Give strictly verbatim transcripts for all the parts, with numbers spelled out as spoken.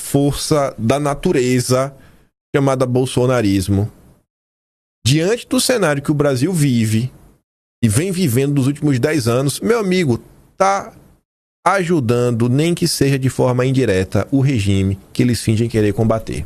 força da natureza chamada bolsonarismo. Diante do cenário que o Brasil vive e vem vivendo nos últimos dez anos, meu amigo, tá ajudando, nem que seja de forma indireta, o regime que eles fingem querer combater.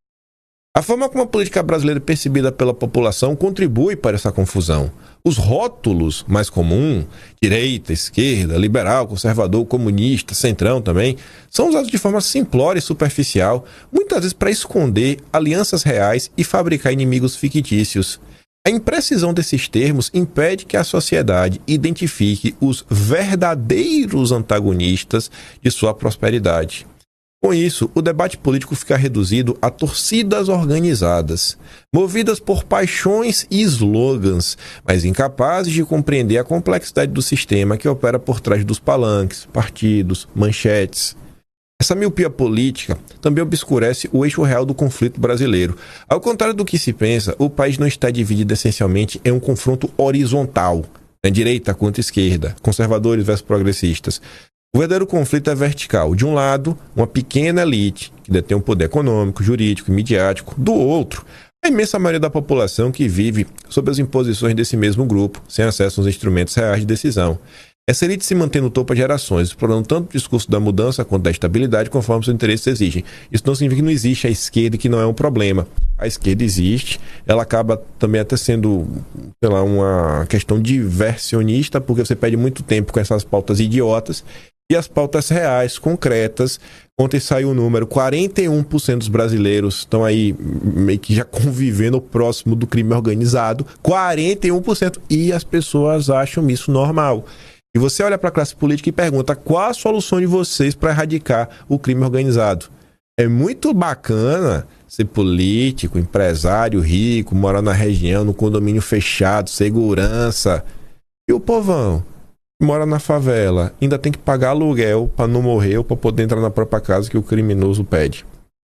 A forma como a política brasileira é percebida pela população contribui para essa confusão. Os rótulos mais comuns, direita, esquerda, liberal, conservador, comunista, centrão também, são usados de forma simplória e superficial, muitas vezes para esconder alianças reais e fabricar inimigos fictícios. A imprecisão desses termos impede que a sociedade identifique os verdadeiros antagonistas de sua prosperidade. Com isso, o debate político fica reduzido a torcidas organizadas, movidas por paixões e slogans, mas incapazes de compreender a complexidade do sistema que opera por trás dos palanques, partidos, manchetes. Essa miopia política também obscurece o eixo real do conflito brasileiro. Ao contrário do que se pensa, o país não está dividido essencialmente em um confronto horizontal, né, direita contra esquerda, conservadores versus progressistas. O verdadeiro conflito é vertical. De um lado, uma pequena elite que detém um poder econômico, jurídico e midiático. Do outro, a imensa maioria da população que vive sob as imposições desse mesmo grupo, sem acesso aos instrumentos reais de decisão. Essa elite se mantém no topo há gerações, explorando tanto o discurso da mudança quanto da estabilidade conforme seus interesses exigem. Isso não significa que não existe a esquerda e que não é um problema. A esquerda existe, ela acaba também até sendo, sei lá, uma questão diversionista, porque você perde muito tempo com essas pautas idiotas. E as pautas reais, concretas, ontem saiu o número, quarenta e um por cento dos brasileiros estão aí meio que já convivendo próximo do crime organizado, quarenta e um por cento, e as pessoas acham isso normal. E você olha para a classe política e pergunta qual a solução de vocês para erradicar o crime organizado. É muito bacana ser político, empresário, rico, morar na região, no condomínio fechado, segurança. E o povão mora na favela, ainda tem que pagar aluguel para não morrer ou para poder entrar na própria casa que o criminoso pede.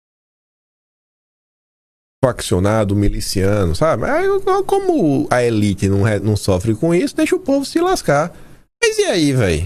Faccionado, miliciano, sabe? Aí, como a elite não, não sofre com isso, deixa o povo se lascar. Mas e aí, velho?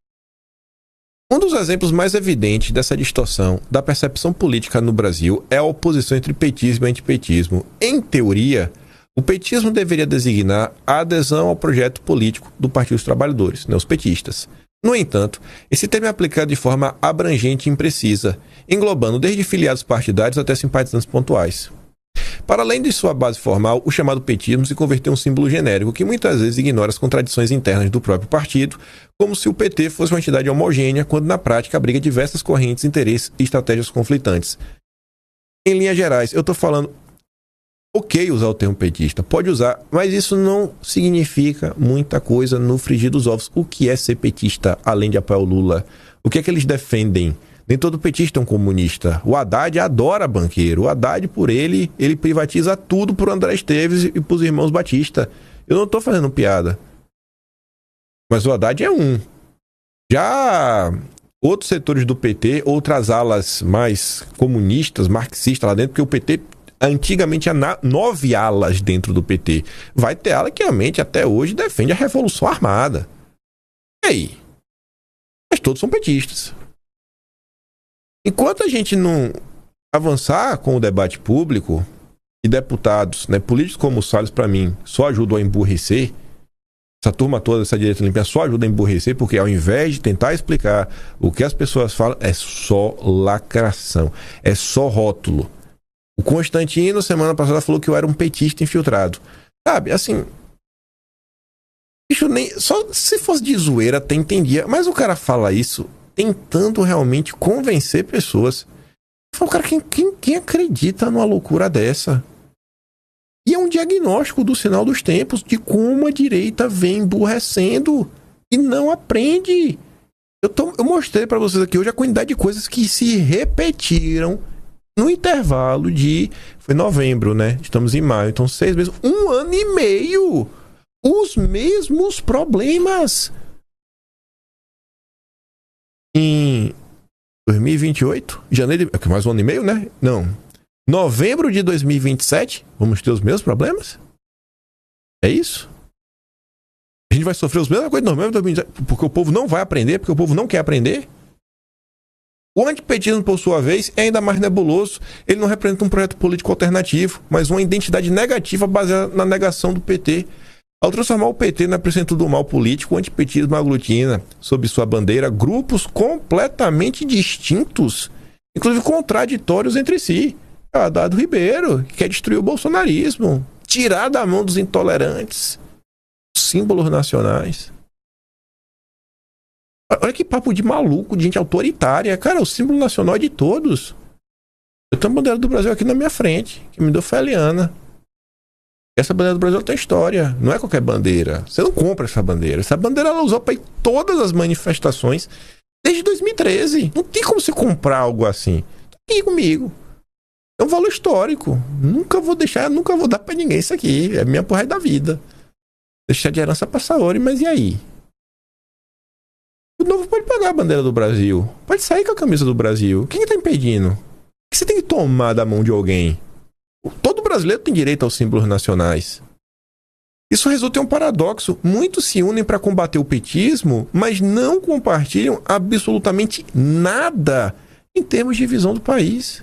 Um dos exemplos mais evidentes dessa distorção da percepção política no Brasil é a oposição entre petismo e antipetismo. Em teoria, o petismo deveria designar a adesão ao projeto político do Partido dos Trabalhadores, né, os petistas. No entanto, esse termo é aplicado de forma abrangente e imprecisa, englobando desde filiados partidários até simpatizantes pontuais. Para além de sua base formal, o chamado petismo se converteu em um símbolo genérico que muitas vezes ignora as contradições internas do próprio partido, como se o P T fosse uma entidade homogênea, quando na prática abriga diversas correntes, interesses e estratégias conflitantes. Em linhas gerais, eu estou falando ok usar o termo petista, pode usar, mas isso não significa muita coisa no frigir dos ovos. O que é ser petista, além de apoiar o Lula? O que é que eles defendem? Nem todo petista é um comunista. O Haddad adora banqueiro. O Haddad, por ele, ele privatiza tudo pro André Esteves e pros irmãos Batista. Eu não estou fazendo piada. Mas o Haddad é um. Já outros setores do P T, outras alas mais comunistas, marxistas lá dentro, porque o P T antigamente tinha nove alas dentro do P T. Vai ter ala que realmente até hoje defende a Revolução Armada. E aí? Mas todos são petistas. Enquanto a gente não avançar com o debate público, e deputados, né, políticos como o Salles, para mim, só ajudam a emburrecer, essa turma toda, essa direita limpa, só ajuda a emburrecer, porque ao invés de tentar explicar o que as pessoas falam, é só lacração, é só rótulo. O Constantino, semana passada, falou que eu era um petista infiltrado. Sabe, assim... Bicho, nem, só se fosse de zoeira até entendia. Mas o cara fala isso tentando realmente convencer pessoas. O cara, quem, quem, quem acredita numa loucura dessa? E é um diagnóstico do sinal dos tempos de como a direita vem emburrecendo e não aprende. Eu, tô, eu mostrei para vocês aqui hoje a quantidade de coisas que se repetiram no intervalo de... Foi novembro, né? Estamos em maio, então seis meses. Um ano e meio. Os mesmos problemas. Em dois mil e vinte e oito, janeiro... De, mais um ano e meio, né? Não. Novembro de dois mil e vinte e sete, vamos ter os mesmos problemas? É isso? A gente vai sofrer os mesmos coisas em novembro de dois mil e vinte e sete, porque o povo não vai aprender, porque o povo não quer aprender? O antipetismo, por sua vez, é ainda mais nebuloso. Ele não representa um projeto político alternativo, mas uma identidade negativa baseada na negação do P T. Ao transformar o P T na epicentro do mal político, o antipetismo aglutina, sob sua bandeira, grupos completamente distintos, inclusive contraditórios entre si. É o Haddad Ribeiro, que quer destruir o bolsonarismo, tirar da mão dos intolerantes símbolos nacionais. Olha que papo de maluco, de gente autoritária. Cara, o símbolo nacional é de todos. Eu tenho a bandeira do Brasil aqui na minha frente, que me deu foi a Eliana. Essa bandeira do Brasil tem história. Não é qualquer bandeira. Você não compra essa bandeira. Essa bandeira ela usou para ir todas as manifestações desde dois mil e treze. Não tem como você comprar algo assim. Tá aqui comigo. É um valor histórico. Nunca vou deixar, nunca vou dar para ninguém isso aqui. É minha porra da vida. Deixar de herança pra Saori, mas e aí? O Novo pode pegar a bandeira do Brasil. Pode sair com a camisa do Brasil. Quem está impedindo? O que você tem que tomar da mão de alguém? Todo brasileiro tem direito aos símbolos nacionais. Isso resulta em um paradoxo. Muitos se unem para combater o petismo, mas não compartilham absolutamente nada em termos de visão do país.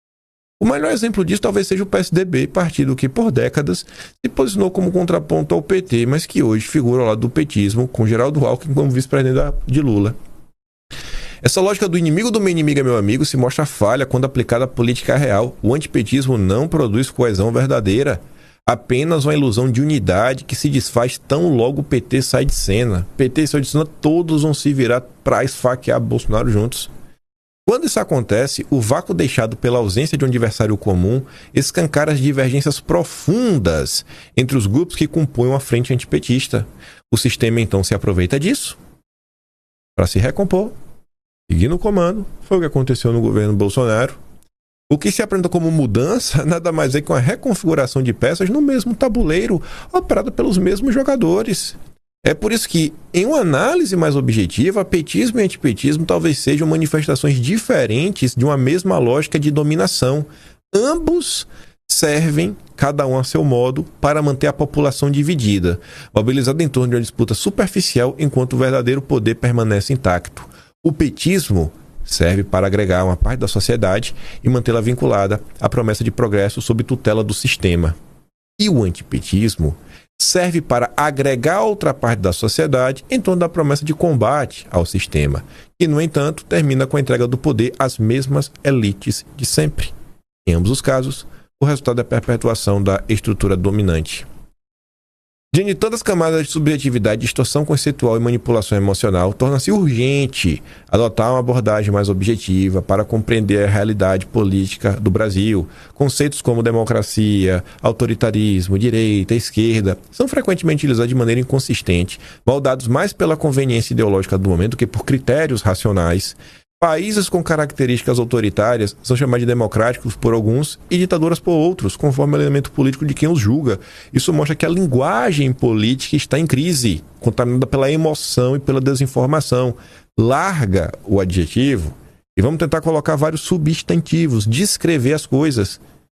O melhor exemplo disso talvez seja o P S D B, partido que por décadas se posicionou como contraponto ao P T, mas que hoje figura ao lado do petismo, com Geraldo Alckmin como vice-presidente de Lula. Essa lógica do inimigo do meu inimigo é meu amigo se mostra falha quando aplicada à política real. O antipetismo não produz coesão verdadeira, apenas uma ilusão de unidade que se desfaz tão logo o P T sai de cena. P T sai de cena, todos vão se virar para esfaquear Bolsonaro juntos. Quando isso acontece, o vácuo deixado pela ausência de um adversário comum escancara as divergências profundas entre os grupos que compõem a frente antipetista. O sistema então se aproveita disso para se recompor, seguir no comando. Foi o que aconteceu no governo Bolsonaro. O que se apresenta como mudança nada mais é que uma reconfiguração de peças no mesmo tabuleiro, operada pelos mesmos jogadores. É por isso que, em uma análise mais objetiva, petismo e antipetismo talvez sejam manifestações diferentes de uma mesma lógica de dominação. Ambos servem, cada um a seu modo, para manter a população dividida, mobilizada em torno de uma disputa superficial, enquanto o verdadeiro poder permanece intacto. O petismo serve para agregar uma parte da sociedade e mantê-la vinculada à promessa de progresso sob tutela do sistema. E o antipetismo serve para agregar outra parte da sociedade em torno da promessa de combate ao sistema, que, no entanto, termina com a entrega do poder às mesmas elites de sempre. Em ambos os casos, o resultado é a perpetuação da estrutura dominante. Diante de tantas camadas de subjetividade, distorção conceitual e manipulação emocional, torna-se urgente adotar uma abordagem mais objetiva para compreender a realidade política do Brasil. Conceitos como democracia, autoritarismo, direita, esquerda são frequentemente utilizados de maneira inconsistente, moldados mais pela conveniência ideológica do momento do que por critérios racionais. Países com características autoritárias são chamados de democráticos por alguns e ditaduras por outros, conforme o elemento político de quem os julga. Isso mostra que a linguagem política está em crise, contaminada pela emoção e pela desinformação. Larga o adjetivo e vamos tentar colocar vários substantivos, descrever as coisas.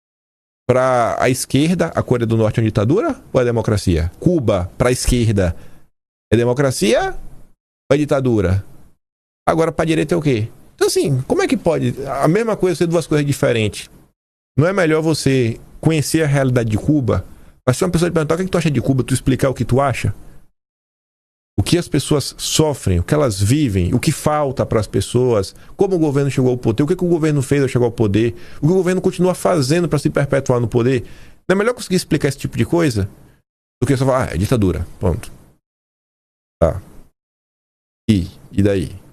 Para a esquerda, a Coreia do Norte é uma ditadura ou é democracia? Cuba, para a esquerda, é democracia ou é ditadura? Agora, para a direita é o quê? Então, assim, como é que pode a mesma coisa ser duas coisas diferentes? Não é melhor você conhecer a realidade de Cuba? Mas se uma pessoa te perguntar o que tu acha de Cuba, tu explicar o que tu acha? O que as pessoas sofrem, o que elas vivem, o que falta para as pessoas, como o governo chegou ao poder, o que, que o governo fez ao chegar ao poder, o que o governo continua fazendo para se perpetuar no poder. Não é melhor conseguir explicar esse tipo de coisa do que só falar, ah, é ditadura, ponto. Tá. E, e daí?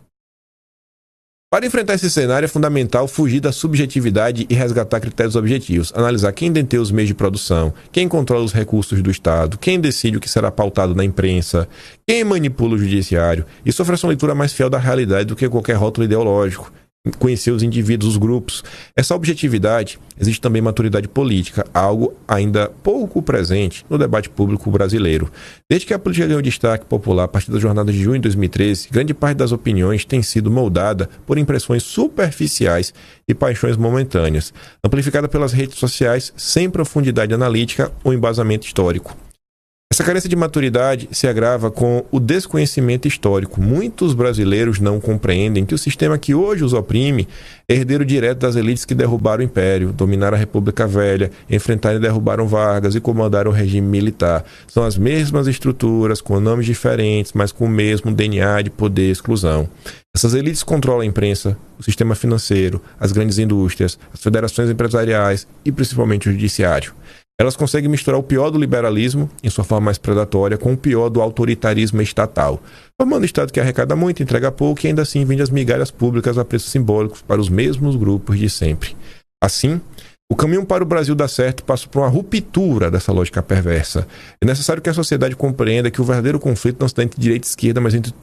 Para enfrentar esse cenário é fundamental fugir da subjetividade e resgatar critérios objetivos, analisar quem detém os meios de produção, quem controla os recursos do Estado, quem decide o que será pautado na imprensa, quem manipula o judiciário. Isso oferece uma leitura mais fiel da realidade do que qualquer rótulo ideológico. Conhecer os indivíduos, os grupos. Essa objetividade exige também maturidade política, algo ainda pouco presente no debate público brasileiro. Desde que a política ganhou destaque popular a partir das jornadas de junho de dois mil e treze, grande parte das opiniões tem sido moldada por impressões superficiais e paixões momentâneas, amplificada pelas redes sociais sem profundidade analítica ou embasamento histórico. Essa carência de maturidade se agrava com o desconhecimento histórico. Muitos brasileiros não compreendem que o sistema que hoje os oprime é herdeiro direto das elites que derrubaram o Império, dominaram a República Velha, enfrentaram e derrubaram Vargas e comandaram o regime militar. São as mesmas estruturas, com nomes diferentes, mas com o mesmo D N A de poder e exclusão. Essas elites controlam a imprensa, o sistema financeiro, as grandes indústrias, as federações empresariais e principalmente o judiciário. Elas conseguem misturar o pior do liberalismo, em sua forma mais predatória, com o pior do autoritarismo estatal, formando um Estado que arrecada muito, entrega pouco e ainda assim vende as migalhas públicas a preços simbólicos para os mesmos grupos de sempre. Assim, o caminho para o Brasil dar certo passa por uma ruptura dessa lógica perversa. É necessário que a sociedade compreenda que o verdadeiro conflito não está entre direita e esquerda, mas entre